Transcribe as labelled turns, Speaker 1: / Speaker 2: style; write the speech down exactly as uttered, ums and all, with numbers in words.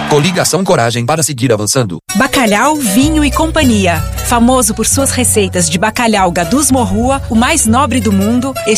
Speaker 1: Coligação Coragem para seguir avançando.
Speaker 2: Bacalhau, Vinho e Companhia. Famoso por suas receitas de bacalhau Gadus Morrua, o mais nobre do mundo, este